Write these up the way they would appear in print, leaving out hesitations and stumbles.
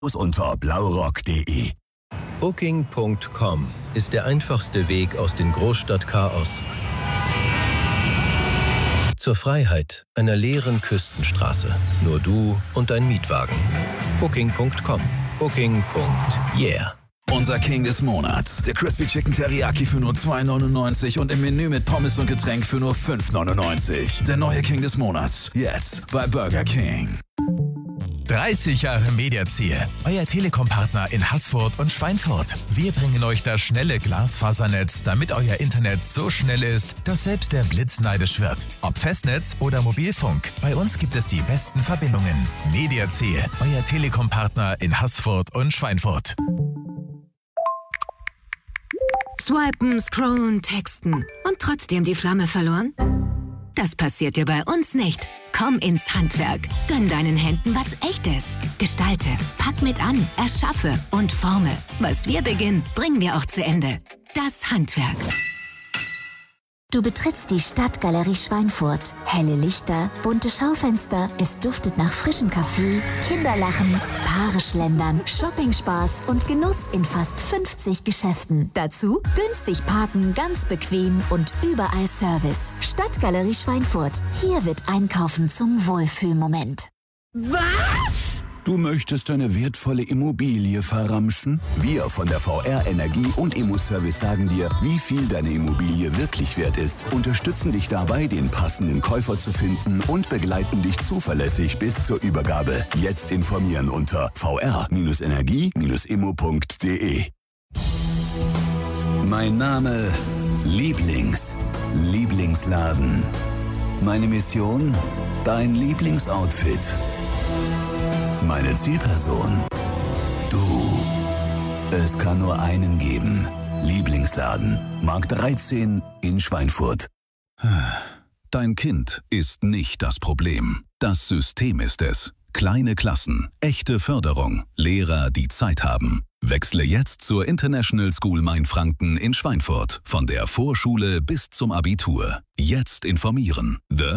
unter blaurock.de. Booking.com ist der einfachste Weg aus dem Großstadtchaos zur Freiheit einer leeren Küstenstraße. Nur du und dein Mietwagen. Booking.com. Booking.yeah. Unser King des Monats. Der Crispy Chicken Teriyaki für nur $2,99 und im Menü mit Pommes und Getränk für nur $5,99. Der neue King des Monats. Jetzt bei Burger King. 30 Jahre Mediaziel. Euer Telekom-Partner in Haßfurt und Schweinfurt. Wir bringen euch das schnelle Glasfasernetz, damit euer Internet so schnell ist, dass selbst der Blitz neidisch wird. Ob Festnetz oder Mobilfunk, bei uns gibt es die besten Verbindungen. Mediaziel. Euer Telekom-Partner in Haßfurt und Schweinfurt. Swipen, scrollen, texten und trotzdem die Flamme verloren? Das passiert dir bei uns nicht. Komm ins Handwerk. Gönn deinen Händen was Echtes. Gestalte, pack mit an, erschaffe und forme. Was wir beginnen, bringen wir auch zu Ende. Das Handwerk. Du betrittst die Stadtgalerie Schweinfurt. Helle Lichter, bunte Schaufenster, es duftet nach frischem Kaffee, Kinderlachen, Paare schlendern, Shoppingspaß und Genuss in fast 50 Geschäften. Dazu günstig parken, ganz bequem und überall Service. Stadtgalerie Schweinfurt. Hier wird Einkaufen zum Wohlfühlmoment. Was? Du möchtest deine wertvolle Immobilie verramschen? Wir von der VR Energie und Immoservice sagen dir, wie viel deine Immobilie wirklich wert ist, unterstützen dich dabei, den passenden Käufer zu finden und begleiten dich zuverlässig bis zur Übergabe. Jetzt informieren unter vr-energie-immo.de. Mein Name Lieblingsladen. Meine Mission? Dein Lieblingsoutfit. Meine Zielperson? Du. Es kann nur einen geben. Lieblingsladen. Markt 13 in Schweinfurt. Dein Kind ist nicht das Problem. Das System ist es. Kleine Klassen, echte Förderung, Lehrer, die Zeit haben. Wechsle jetzt zur International School Mainfranken in Schweinfurt. Von der Vorschule bis zum Abitur. Jetzt informieren.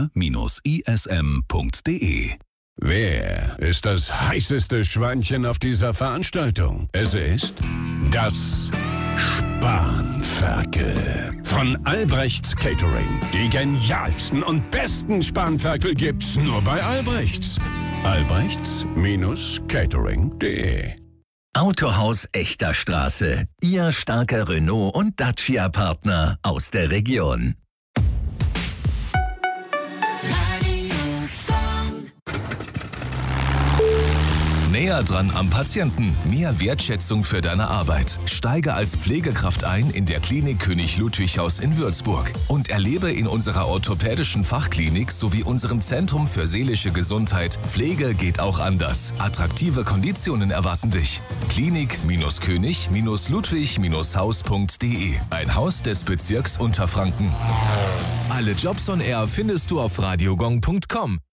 the-ism.de. Wer ist das heißeste Schweinchen auf dieser Veranstaltung? Es ist das Spanferkel von Albrechts Catering. Die genialsten und besten Spanferkel gibt's nur bei Albrechts. Albrechts-catering.de. Autohaus Echter Straße. Ihr starker Renault- und Dacia-Partner aus der Region. Näher dran am Patienten. Mehr Wertschätzung für deine Arbeit. Steige als Pflegekraft ein in der Klinik König Ludwig Haus in Würzburg und erlebe in unserer orthopädischen Fachklinik sowie unserem Zentrum für seelische Gesundheit Pflege geht auch anders. Attraktive Konditionen erwarten dich. Klinik-König-Ludwig-Haus.de. Ein Haus des Bezirks Unterfranken. Alle Jobs on Air findest du auf radiogong.com.